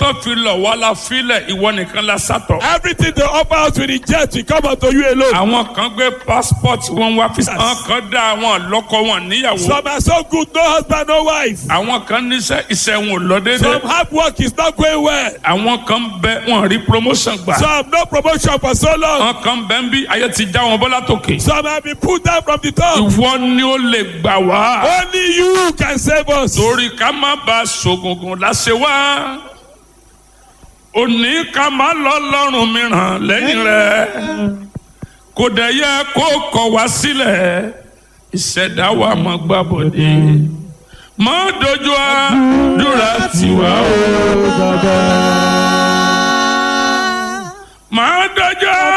tó fi lọ̀ wá la filẹ̀ ìwọ nìkan la sátọ̀. Everything they offer us with the jet will come unto you alone. àwọn kan gbé passport wọn wá fi. àwọn kan dá àwọn lọ́kọ wọn níyàwó. Some are so good, no husband, no wife. àwọn kan níṣẹ́ iṣẹ́ wọn ò lọ déédéé. Some hard work is not going well. àwọn kan bẹ wọn rí promotion gbà. Some no promotion for so long. àwọn kan bẹ ń bí ayé ti já wọn bọ́lá tòkè. Some have been put down from the top. ìwọ ni ó lè gbà wá. Only you can save us. torí ká má ba ṣògùngùn láṣẹ wá. òní ká má lọ lọ́rùn mìíràn lẹ́yìn rẹ̀. kò dẹ̀ yẹ kó kọ̀ wá sílẹ̀. ìṣẹ̀dá wa máa gbà bọ̀dé. má dojú àdúrà tiwa o. má dojú